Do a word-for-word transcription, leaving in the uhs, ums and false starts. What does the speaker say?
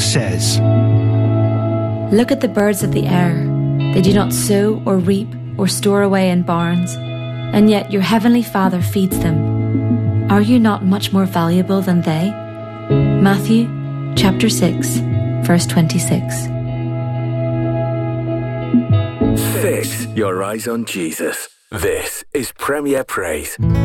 says, Look at the birds of the air. They do not sow or reap or store away in barns, and yet your heavenly Father feeds them. Are you not much more valuable than they? Matthew chapter six, verse twenty-six. Fix your eyes on Jesus. This is Premier Praise.